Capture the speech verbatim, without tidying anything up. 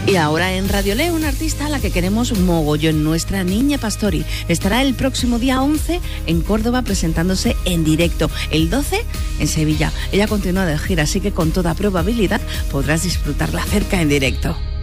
Y ahora en Radio Leo, una artista a la que queremos mogollón, nuestra Niña Pastori. Estará el próximo día once en Córdoba presentándose en directo, el doce en Sevilla. Ella continúa de gira, así que con toda probabilidad podrás disfrutarla cerca en directo.